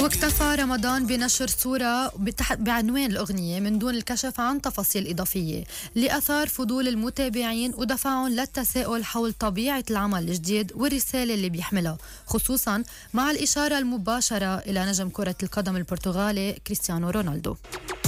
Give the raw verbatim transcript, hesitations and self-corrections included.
واكتفى رمضان بنشر صورة بتحت بعنوان الأغنية من دون الكشف عن تفاصيل إضافية لأثار فضول المتابعين ودفعهم للتساؤل حول طبيعة العمل الجديد والرسالة اللي بيحملها، خصوصا مع الإشارة المباشرة إلى نجم كرة القدم البرتغالي كريستيانو رونالدو.